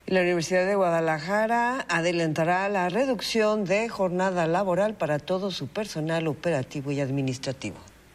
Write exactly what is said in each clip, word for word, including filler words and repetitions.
La Universidad de Guadalajara adelantará la reducción de jornada laboral para todo su personal operativo y administrativo.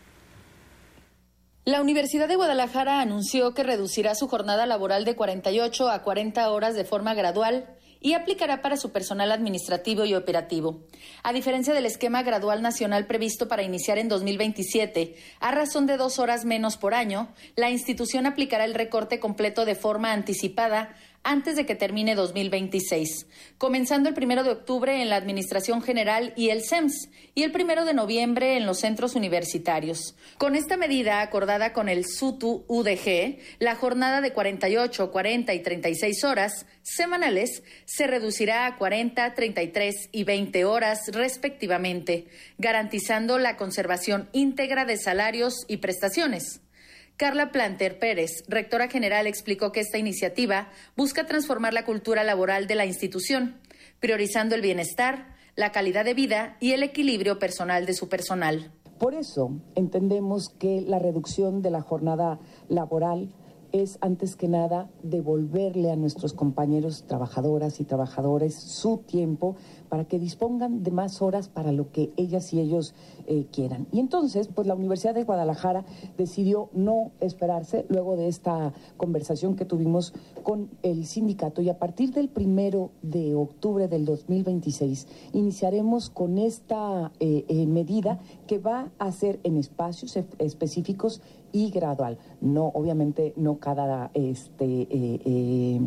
La Universidad de Guadalajara anunció que reducirá su jornada laboral de cuarenta y ocho a cuarenta horas de forma gradual y aplicará para su personal administrativo y operativo. A diferencia del esquema gradual nacional previsto para iniciar en dos mil veintisiete, a razón de dos horas menos por año, la institución aplicará el recorte completo de forma anticipada antes de que termine dos mil veintiséis, comenzando el primero de octubre en la Administración General y el C E M S, y el primero de noviembre en los centros universitarios. Con esta medida, acordada con el S U T U U D G, la jornada de cuarenta y ocho, cuarenta y treinta y seis horas semanales se reducirá a cuarenta, treinta y tres y veinte horas respectivamente, garantizando la conservación íntegra de salarios y prestaciones. Carla Planter Pérez, rectora general, explicó que esta iniciativa busca transformar la cultura laboral de la institución, priorizando el bienestar, la calidad de vida y el equilibrio personal de su personal. Por eso entendemos que la reducción de la jornada laboral es, antes que nada, devolverle a nuestros compañeros trabajadoras y trabajadores su tiempo para que dispongan de más horas para lo que ellas y ellos eh, quieran. Y entonces, pues la Universidad de Guadalajara decidió no esperarse luego de esta conversación que tuvimos con el sindicato, y a partir del primero de octubre del dos mil veintiséis iniciaremos con esta eh, eh, medida que va a ser en espacios específicos y gradual. No, obviamente no cada este eh, eh,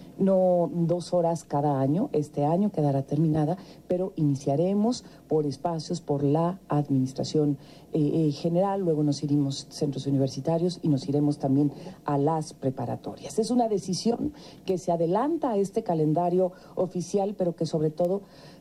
no dos horas cada año. Este año quedará terminada, pero iniciaremos por espacios, por la administración eh, eh, general, luego nos iremos a centros universitarios y nos iremos también a las preparatorias. Es una decisión que se adelanta a este calendario oficial, pero que sobre todo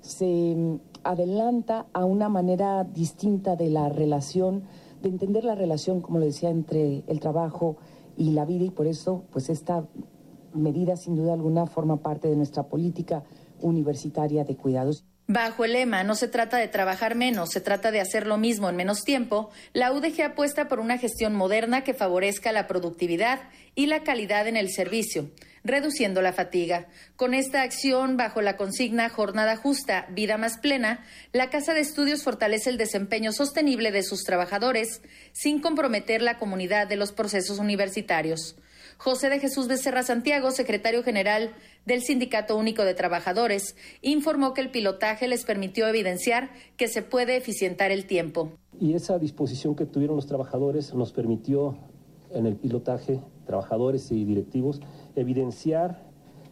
se adelanta a una manera distinta de la relación, de entender la relación, como le decía, entre el trabajo y la vida, y por eso, pues esta medida, sin duda alguna, forma parte de nuestra política universitaria de cuidados. Bajo el lema "no se trata de trabajar menos, se trata de hacer lo mismo en menos tiempo", la U D G apuesta por una gestión moderna que favorezca la productividad y la calidad en el servicio, reduciendo la fatiga. Con esta acción, bajo la consigna "Jornada justa, vida más plena", la Casa de Estudios fortalece el desempeño sostenible de sus trabajadores sin comprometer la comunidad de los procesos universitarios. José de Jesús Becerra Santiago, secretario general del Sindicato Único de Trabajadores, informó que el pilotaje les permitió evidenciar que se puede eficientar el tiempo. Y esa disposición que tuvieron los trabajadores nos permitió, en el pilotaje, trabajadores y directivos, evidenciar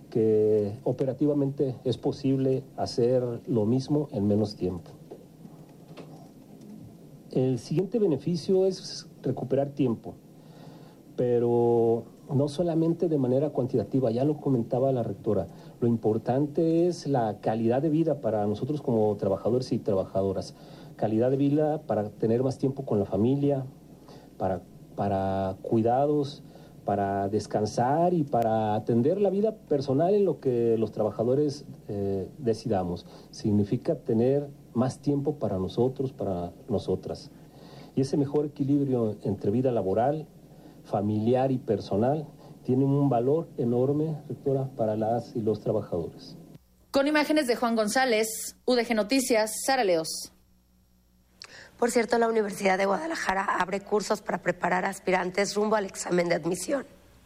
que operativamente es posible hacer lo mismo en menos tiempo. El siguiente beneficio es recuperar tiempo, pero no solamente de manera cuantitativa, ya lo comentaba la rectora, lo importante es la calidad de vida para nosotros como trabajadores y trabajadoras, calidad de vida para tener más tiempo con la familia, para, para cuidados, para descansar y para atender la vida personal en lo que los trabajadores eh, decidamos. Significa tener más tiempo para nosotros, para nosotras. Y ese mejor equilibrio entre vida laboral, familiar y personal tiene un valor enorme, rectora, para las y los trabajadores. Con imágenes de Juan González, U D G Noticias, Sara Leos. Por cierto, la Universidad de Guadalajara abre cursos para preparar aspirantes rumbo al examen de admisión.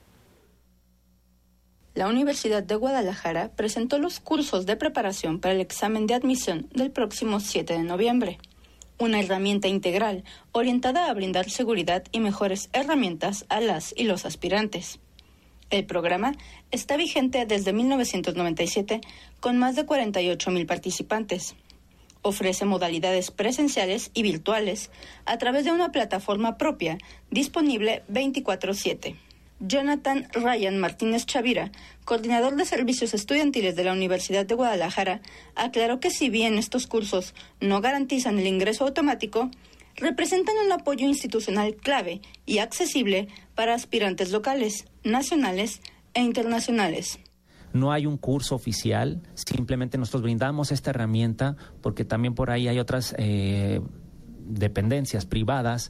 La Universidad de Guadalajara presentó los cursos de preparación para el examen de admisión del próximo siete de noviembre. Una herramienta integral orientada a brindar seguridad y mejores herramientas a las y los aspirantes. El programa está vigente desde mil novecientos noventa y siete con más de cuarenta y ocho mil participantes. Ofrece modalidades presenciales y virtuales a través de una plataforma propia disponible veinticuatro siete. Jonathan Ryan Martínez Chavira, coordinador de servicios estudiantiles de la Universidad de Guadalajara, aclaró que si bien estos cursos no garantizan el ingreso automático, representan un apoyo institucional clave y accesible para aspirantes locales, nacionales e internacionales. No hay un curso oficial, simplemente nosotros brindamos esta herramienta porque también por ahí hay otras eh, dependencias privadas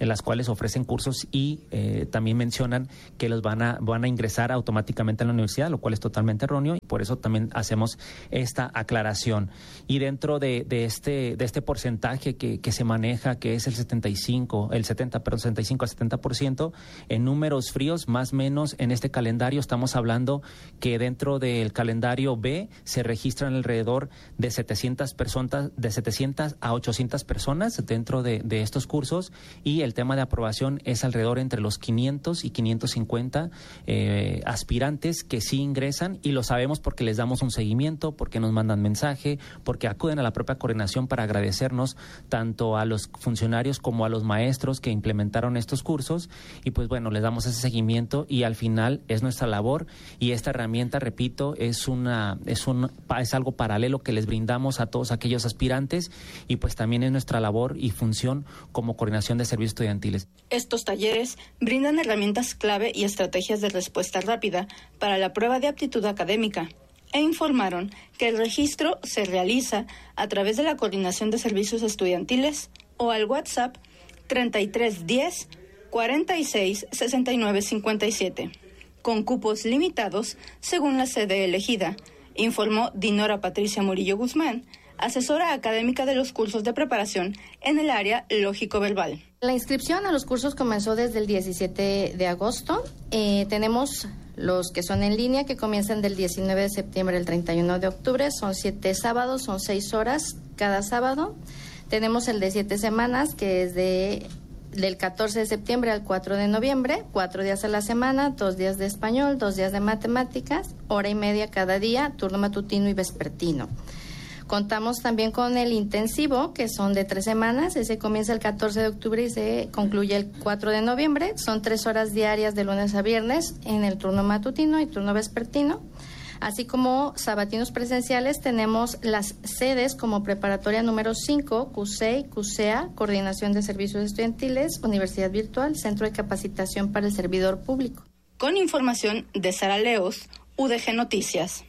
en las cuales ofrecen cursos y eh, también mencionan que los van a, van a ingresar automáticamente a la universidad, lo cual es totalmente erróneo, y por eso también hacemos esta aclaración. Y dentro de, de, este, de este porcentaje que, que se maneja, que es el setenta y cinco, el setenta, perdón, setenta y cinco al setenta por ciento, en números fríos, más o menos en este calendario estamos hablando que dentro del calendario B se registran alrededor de setecientas personas, de setecientas a ochocientas personas dentro de, de estos cursos, y el tema de aprobación es alrededor entre los quinientos y quinientos cincuenta eh, aspirantes que sí ingresan, y lo sabemos porque les damos un seguimiento, porque nos mandan mensaje, porque acuden a la propia coordinación para agradecernos tanto a los funcionarios como a los maestros que implementaron estos cursos, y pues bueno, les damos ese seguimiento y al final es nuestra labor, y esta herramienta, repito, es una es un es algo paralelo que les brindamos a todos aquellos aspirantes, y pues también es nuestra labor y función como coordinación de servicios estudiantiles. Estos talleres brindan herramientas clave y estrategias de respuesta rápida para la prueba de aptitud académica, e informaron que el registro se realiza a través de la Coordinación de Servicios Estudiantiles o al WhatsApp treinta y tres diez cuarenta y seis sesenta y nueve cincuenta y siete, con cupos limitados según la sede elegida, informó Dinora Patricia Murillo Guzmán, asesora académica de los cursos de preparación en el área lógico-verbal. La inscripción a los cursos comenzó desde el diecisiete de agosto. Eh, tenemos los que son en línea, que comienzan del diecinueve de septiembre al treinta y uno de octubre. Son siete sábados, son seis horas cada sábado. Tenemos el de siete semanas, que es de del catorce de septiembre al cuatro de noviembre, cuatro días a la semana, dos días de español, dos días de matemáticas, hora y media cada día, turno matutino y vespertino. Contamos también con el intensivo, que son de tres semanas. Ese comienza el catorce de octubre y se concluye el cuatro de noviembre. Son tres horas diarias de lunes a viernes en el turno matutino y turno vespertino. Así como sabatinos presenciales, tenemos las sedes como preparatoria número cinco, CUSEI, CUSEA, Coordinación de Servicios Estudiantiles, Universidad Virtual, Centro de Capacitación para el Servidor Público. Con información de Sara Leos, U D G Noticias.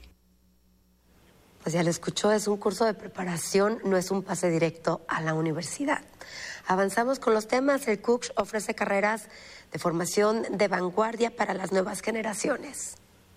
Pues ya lo escuchó, es un curso de preparación, no es un pase directo a la universidad. Avanzamos con los temas. El C U C Sh ofrece carreras de formación de vanguardia para las nuevas generaciones.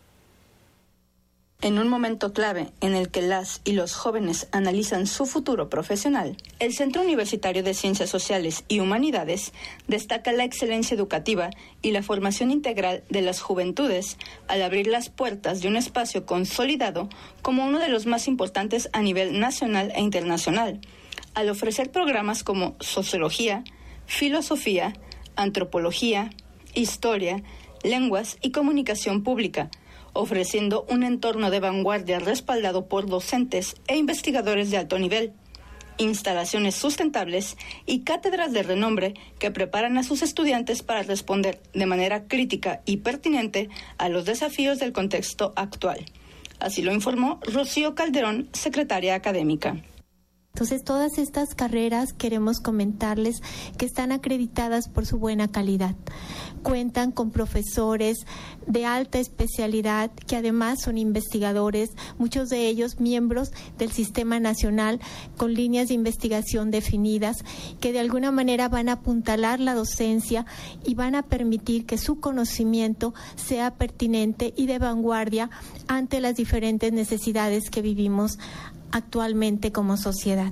En un momento clave en el que las y los jóvenes analizan su futuro profesional, el Centro Universitario de Ciencias Sociales y Humanidades destaca la excelencia educativa y la formación integral de las juventudes al abrir las puertas de un espacio consolidado como uno de los más importantes a nivel nacional e internacional, al ofrecer programas como sociología, filosofía, antropología, historia, lenguas y comunicación pública, ofreciendo un entorno de vanguardia respaldado por docentes e investigadores de alto nivel, instalaciones sustentables y cátedras de renombre que preparan a sus estudiantes para responder de manera crítica y pertinente a los desafíos del contexto actual. Así lo informó Rocío Calderón, secretaria académica. Entonces, todas estas carreras queremos comentarles que están acreditadas por su buena calidad. Cuentan con profesores de alta especialidad que además son investigadores, muchos de ellos miembros del Sistema Nacional con líneas de investigación definidas, que de alguna manera van a apuntalar la docencia y van a permitir que su conocimiento sea pertinente y de vanguardia ante las diferentes necesidades que vivimos actualmente como sociedad.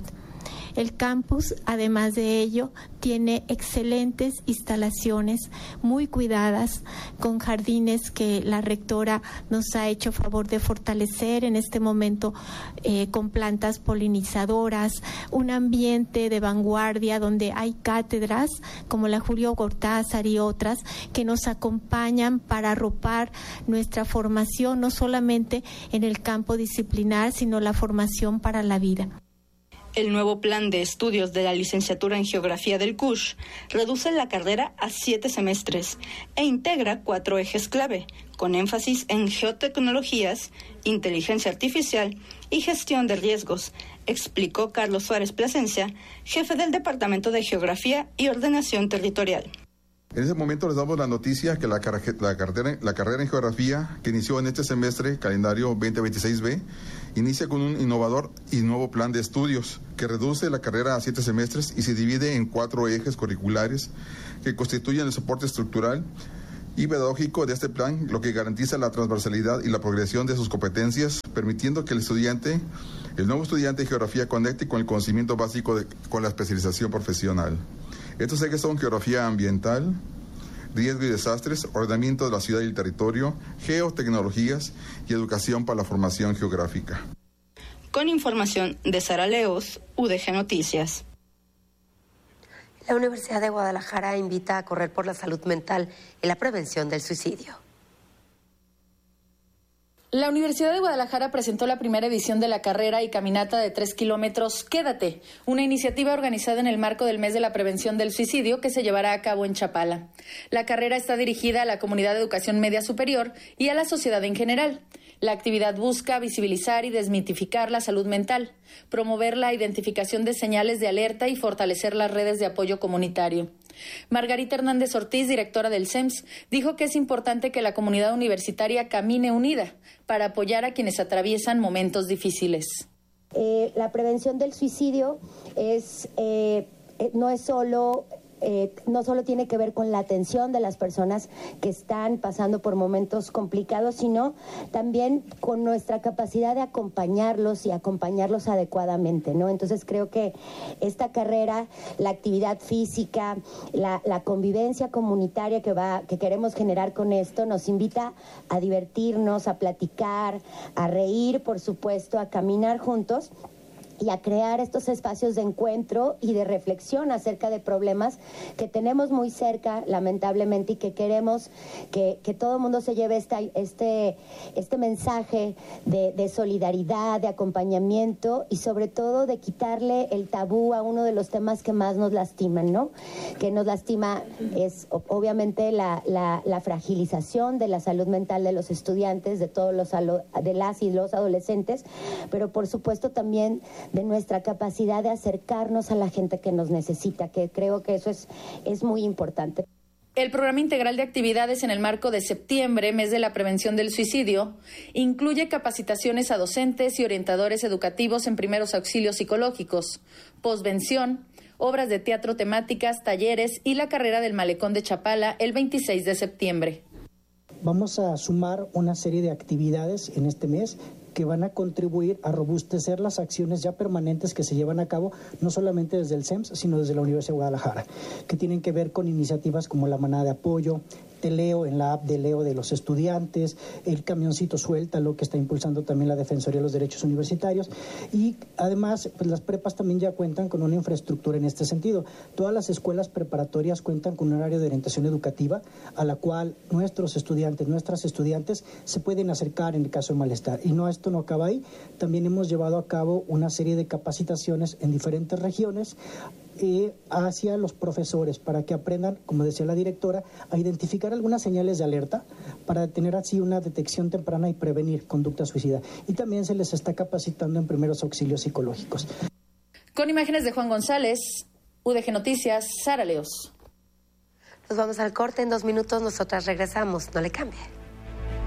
El campus, además de ello, tiene excelentes instalaciones muy cuidadas, con jardines que la rectora nos ha hecho favor de fortalecer en este momento, eh, con plantas polinizadoras, un ambiente de vanguardia donde hay cátedras como la Julio Cortázar y otras que nos acompañan para arropar nuestra formación, no solamente en el campo disciplinar, sino la formación para la vida. El nuevo plan de estudios de la licenciatura en Geografía del C U S H reduce la carrera a siete semestres e integra cuatro ejes clave, con énfasis en geotecnologías, inteligencia artificial y gestión de riesgos, explicó Carlos Suárez Plasencia, jefe del Departamento de Geografía y Ordenación Territorial. En ese momento les damos la noticia que la, car- la, carrera, la carrera en Geografía, que inició en este semestre, calendario veinte veintiséis B, inicia con un innovador y nuevo plan de estudios que reduce la carrera a siete semestres y se divide en cuatro ejes curriculares que constituyen el soporte estructural y pedagógico de este plan, lo que garantiza la transversalidad y la progresión de sus competencias, permitiendo que el estudiante, el nuevo estudiante de geografía conecte con el conocimiento básico de, con la especialización profesional. Estos ejes son geografía ambiental, riesgo y desastres, ordenamiento de la ciudad y el territorio, geotecnologías y educación para la formación geográfica. Con información de Sara Leos, U D G Noticias. La Universidad de Guadalajara invita a correr por la salud mental y la prevención del suicidio. La Universidad de Guadalajara presentó la primera edición de la carrera y caminata de tres kilómetros Quédate, una iniciativa organizada en el marco del mes de la prevención del suicidio que se llevará a cabo en Chapala. La carrera está dirigida a la comunidad de educación media superior y a la sociedad en general. La actividad busca visibilizar y desmitificar la salud mental, promover la identificación de señales de alerta y fortalecer las redes de apoyo comunitario. Margarita Hernández Ortiz, directora del C E M S, dijo que es importante que la comunidad universitaria camine unida para apoyar a quienes atraviesan momentos difíciles. Eh, la prevención del suicidio es eh, no es solo Eh, no solo tiene que ver con la atención de las personas que están pasando por momentos complicados, sino también con nuestra capacidad de acompañarlos y acompañarlos adecuadamente, ¿no? Entonces creo que esta carrera, la actividad física, la, la convivencia comunitaria que va, que queremos generar con esto, nos invita a divertirnos, a platicar, a reír, por supuesto, a caminar juntos y a crear estos espacios de encuentro y de reflexión acerca de problemas que tenemos muy cerca, lamentablemente, y que queremos que, que todo el mundo se lleve esta, este, este mensaje de, de solidaridad, de acompañamiento y sobre todo de quitarle el tabú a uno de los temas que más nos lastiman, ¿no? Que nos lastima es obviamente la, la, la fragilización de la salud mental de los estudiantes, de todos los de las y los adolescentes, pero por supuesto también de nuestra capacidad de acercarnos a la gente que nos necesita, que creo que eso es, es muy importante. El programa integral de actividades en el marco de septiembre, mes de la prevención del suicidio, incluye capacitaciones a docentes y orientadores educativos en primeros auxilios psicológicos, posvención, obras de teatro temáticas, talleres y la carrera del Malecón de Chapala el veintiséis de septiembre. Vamos a sumar una serie de actividades en este mes que van a contribuir a robustecer las acciones ya permanentes que se llevan a cabo, no solamente desde el C E M S, sino desde la Universidad de Guadalajara, que tienen que ver con iniciativas como la manada de apoyo, Teleo en la app de Leo de los estudiantes, el camioncito Suéltalo, que está impulsando también la Defensoría de los Derechos Universitarios, y además pues las prepas también ya cuentan con una infraestructura en este sentido. Todas las escuelas preparatorias cuentan con un área de orientación educativa a la cual nuestros estudiantes, nuestras estudiantes se pueden acercar en el caso de malestar. Y no, esto no acaba ahí, también hemos llevado a cabo una serie de capacitaciones en diferentes regiones Eh, hacia los profesores para que aprendan, como decía la directora, a identificar algunas señales de alerta para tener así una detección temprana y prevenir conducta suicida. Y también se les está capacitando en primeros auxilios psicológicos. Con imágenes de Juan González, U D G Noticias, Sara Leos. Nos vamos al corte en dos minutos, nosotras regresamos, no le cambie.